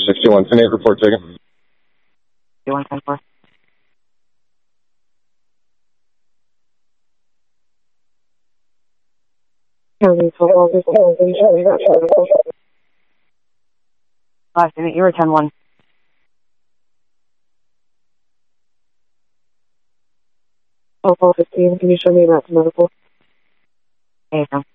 61, 10-8 report taken. 61-10-4. Last unit, you were 10-1. Oh, 15, can you show me that to medical? Hey,